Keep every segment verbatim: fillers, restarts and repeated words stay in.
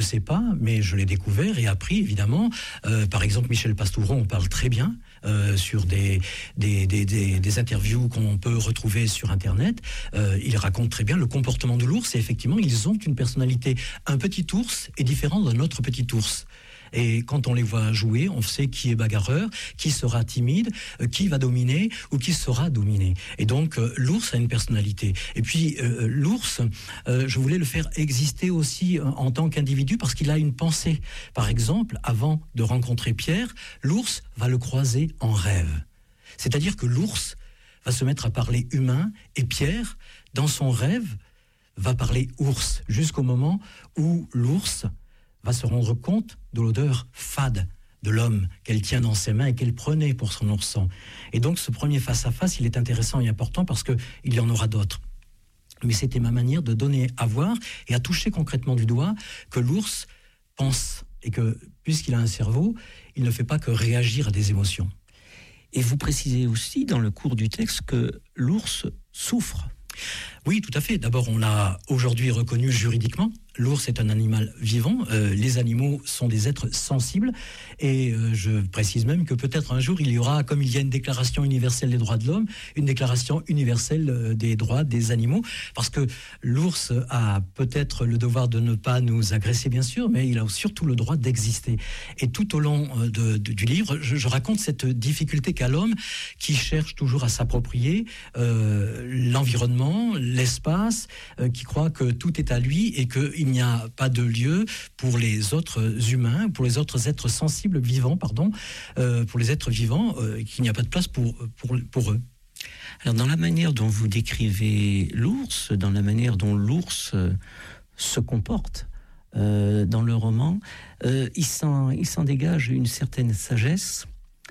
Je ne sais pas, mais je l'ai découvert et appris, évidemment. Euh, par exemple, Michel Pastoureau en parle très bien euh, sur des, des, des, des, des interviews qu'on peut retrouver sur Internet. Euh, il raconte très bien le comportement de l'ours et effectivement, ils ont une personnalité. Un petit ours est différent d'un autre petit ours. Et quand on les voit jouer, on sait qui est bagarreur, qui sera timide, euh, qui va dominer ou qui sera dominé. Et donc, euh, l'ours a une personnalité. Et puis, euh, l'ours, euh, je voulais le faire exister aussi euh, en tant qu'individu parce qu'il a une pensée. Par exemple, avant de rencontrer Pierre, l'ours va le croiser en rêve. C'est-à-dire que l'ours va se mettre à parler humain et Pierre, dans son rêve, va parler ours jusqu'au moment où l'ours va se rendre compte de l'odeur fade de l'homme qu'elle tient dans ses mains et qu'elle prenait pour son ourson. Et donc ce premier face-à-face, il est intéressant et important parce qu'il y en aura d'autres. Mais c'était ma manière de donner à voir et à toucher concrètement du doigt que l'ours pense et que, puisqu'il a un cerveau, il ne fait pas que réagir à des émotions. Et vous précisez aussi dans le cours du texte que l'ours souffre. Oui, tout à fait. D'abord, on l'a aujourd'hui reconnu juridiquement. L'ours est un animal vivant. Euh, les animaux sont des êtres sensibles. Et euh, je précise même que peut-être un jour, il y aura, comme il y a une déclaration universelle des droits de l'homme, une déclaration universelle euh, des droits des animaux. Parce que l'ours a peut-être le devoir de ne pas nous agresser, bien sûr, mais il a surtout le droit d'exister. Et tout au long euh, de, de, du livre, je, je raconte cette difficulté qu'a l'homme qui cherche toujours à s'approprier euh, l'environnement, l'espace, euh, qui croit que tout est à lui et qu'il n'y a pas de lieu pour les autres humains, pour les autres êtres sensibles, vivants, pardon, euh, pour les êtres vivants, euh, qu'il n'y a pas de place pour, pour, pour eux. Alors, dans la manière dont vous décrivez l'ours, dans la manière dont l'ours euh, se comporte euh, dans le roman, euh, il s'en, il s'en dégage une certaine sagesse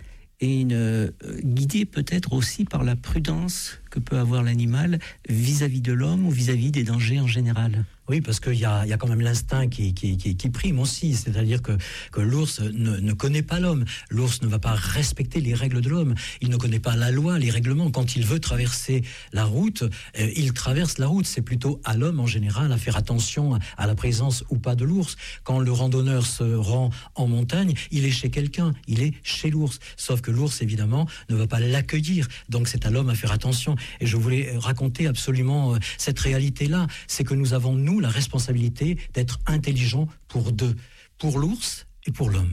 et une, euh, guidée peut-être aussi par la prudence que peut avoir l'animal vis-à-vis de l'homme ou vis-à-vis des dangers en général. Oui, parce qu'il y a, il y a quand même l'instinct qui, qui, qui, qui prime aussi, c'est-à-dire que, que l'ours ne, ne connaît pas l'homme. L'ours ne va pas respecter les règles de l'homme. Il ne connaît pas la loi, les règlements. Quand il veut traverser la route, euh, il traverse la route. C'est plutôt à l'homme en général à faire attention à la présence ou pas de l'ours. Quand le randonneur se rend en montagne, il est chez quelqu'un, il est chez l'ours. Sauf que l'ours, évidemment, ne va pas l'accueillir. Donc c'est à l'homme à faire attention. Et je voulais raconter absolument euh, cette réalité-là. C'est que nous avons, nous, la responsabilité d'être intelligents pour deux, pour l'ours et pour l'homme.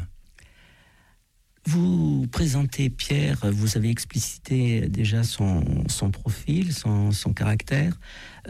Vous présentez Pierre, vous avez explicité déjà son, son profil, son, son caractère,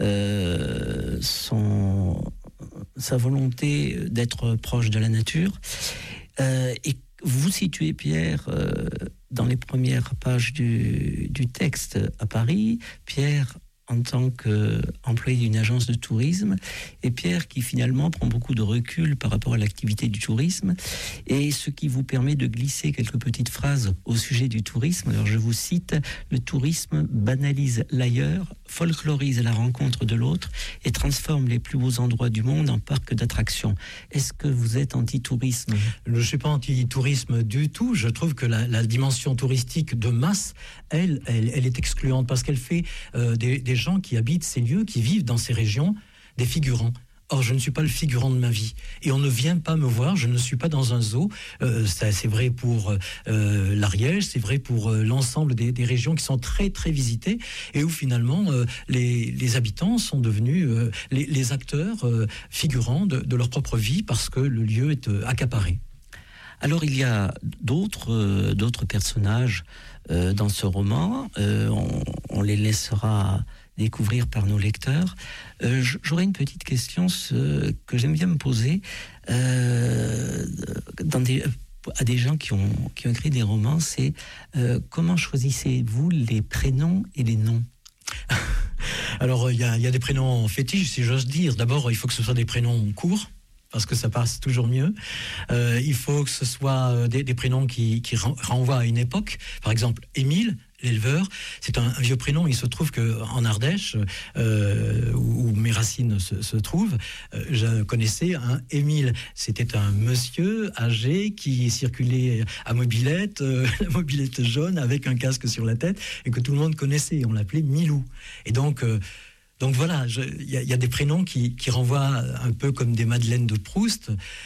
euh, son, sa volonté d'être proche de la nature. Euh, et vous situez Pierre euh, dans les premières pages du, du texte à Paris. Pierre en tant qu'employé d'une agence de tourisme, et Pierre qui finalement prend beaucoup de recul par rapport à l'activité du tourisme, et ce qui vous permet de glisser quelques petites phrases au sujet du tourisme. Alors je vous cite: le tourisme banalise l'ailleurs, folklorise la rencontre de l'autre et transforme les plus beaux endroits du monde en parcs d'attractions. Est-ce que vous êtes anti-tourisme ? Je ne suis pas anti-tourisme du tout. Je trouve que la, la dimension touristique de masse, elle, elle, elle est excluante parce qu'elle fait euh, des, des gens qui habitent ces lieux, qui vivent dans ces régions, des figurants. Or, je ne suis pas le figurant de ma vie. Et on ne vient pas me voir, je ne suis pas dans un zoo. Euh, ça, c'est vrai pour euh, l'Ariège, c'est vrai pour euh, l'ensemble des, des régions qui sont très, très visitées et où finalement euh, les, les habitants sont devenus euh, les, les acteurs euh, figurants de, de leur propre vie parce que le lieu est euh, accaparé. Alors, il y a d'autres, euh, d'autres personnages euh, dans ce roman. Euh, on, on les laissera découvrir par nos lecteurs. Euh, j'aurais une petite question ce, que j'aime bien me poser euh, dans des, à des gens qui ont, qui ont écrit des romans, c'est euh, comment choisissez-vous les prénoms et les noms ? Alors, il y a, y a des prénoms fétiches, si j'ose dire. D'abord, il faut que ce soit des prénoms courts, parce que ça passe toujours mieux. Euh, il faut que ce soit des, des prénoms qui, qui renvoient à une époque. Par exemple, Émile, l'éleveur, c'est un, un vieux prénom. Il se trouve qu'en Ardèche, euh, où, où mes racines se, se trouvent, euh, je connaissais un Émile. C'était un monsieur âgé qui circulait à mobilette, euh, la mobilette jaune avec un casque sur la tête, et que tout le monde connaissait. On l'appelait Milou. Et donc, euh, Donc voilà, il y, y a des prénoms qui, qui renvoient un peu comme des Madeleines de Proust.